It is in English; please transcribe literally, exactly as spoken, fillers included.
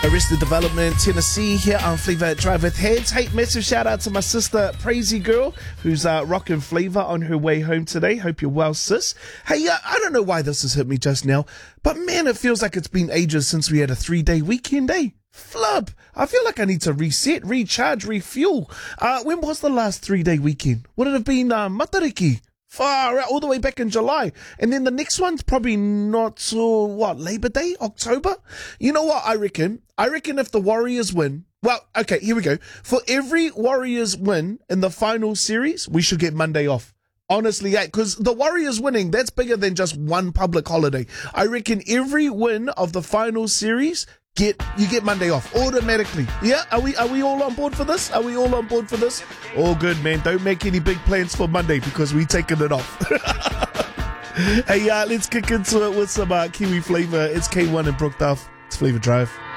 Arrested Development, Tennessee, here on Flavor Drive with Heads. Hey, massive shout out to my sister, Praisey Girl, who's uh, rocking Flavor on her way home today. Hope you're well, sis. Hey, uh, I don't know why this has hit me just now, but man, it feels like it's been ages since we had a three-day weekend, eh? Flub. I feel like I need to reset, recharge, refuel. Uh, when was the last three-day weekend? Would it have been uh, Matariki? Far out, all the way back in July. And then the next one's probably not so, what, Labor Day? October? You know what I reckon? I reckon if the Warriors win, well, okay, here we go. For every Warriors win in the final series, we should get Monday off. Honestly, yeah, because the Warriors winning, that's bigger than just one public holiday. I reckon every win of the final series, Get you get Monday off automatically. Yeah, are we are we all on board for this? Are we all on board for this? All good, man. Don't make any big plans for Monday because we taking it off. Hey, uh, let's kick into it with some uh, Kiwi flavor. It's K one and Brookdale. It's Flavor Drive.